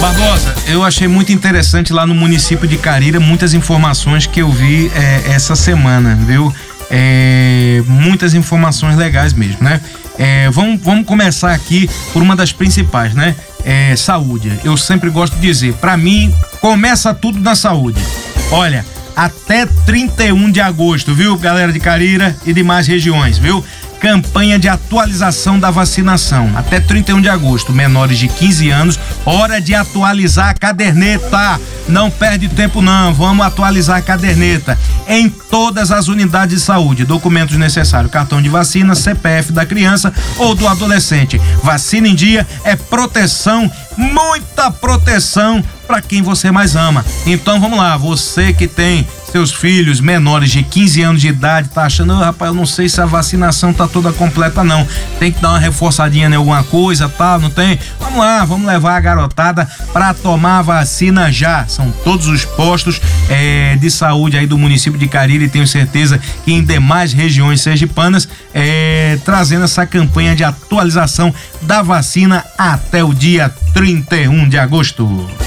Barbosa, eu achei muito interessante lá no município de Carira, muitas informações que eu vi essa semana, viu? Muitas informações legais mesmo, né? Vamos começar aqui por uma das principais, né? Saúde. Eu sempre gosto de dizer, pra mim, começa tudo na saúde. Olha, até 31 de agosto, viu, galera de Carira e demais regiões, viu? Campanha de atualização da vacinação. Até 31 de agosto, menores de 15 anos, hora de atualizar a caderneta. Não perde tempo não, vamos atualizar a caderneta. Em todas as unidades de saúde, documentos necessários, cartão de vacina, CPF da criança ou do adolescente. Vacina em dia é proteção, muita proteção para quem você mais ama. Então vamos lá, você que tem seus filhos menores de 15 anos de idade, tá achando, rapaz, eu não sei se a vacinação tá toda completa não, tem que dar uma reforçadinha em alguma coisa, tá, não tem? Vamos lá, vamos levar a garotada pra tomar a vacina já. São todos os postos de saúde aí do município de Carira e tenho certeza que em demais regiões sergipanas, trazendo essa campanha de atualização da vacina até o dia 31 de agosto.